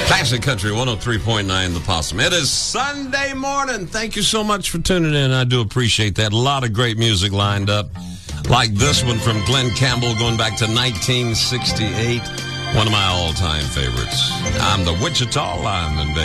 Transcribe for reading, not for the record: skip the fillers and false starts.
Classic Country 103.9 The Possum. It is Sunday morning. Thank you so much for tuning in. I do appreciate that. A lot of great music lined up, like this one from Glenn Campbell going back to 1968. One of my all-time favorites. I'm the Wichita Lineman, baby.